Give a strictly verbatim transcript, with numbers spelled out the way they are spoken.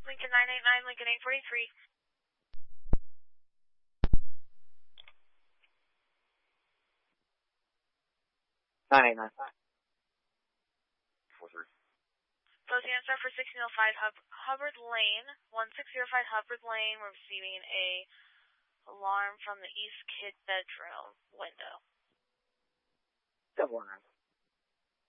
Lincoln nine eight nine, Lincoln eight forty-three. nine eight nine five. four three. Closing answer for sixteen oh five Hub Hubbard Lane, one six zero five Hubbard Lane. We're receiving a alarm from the East Kid bedroom window. Double one nine.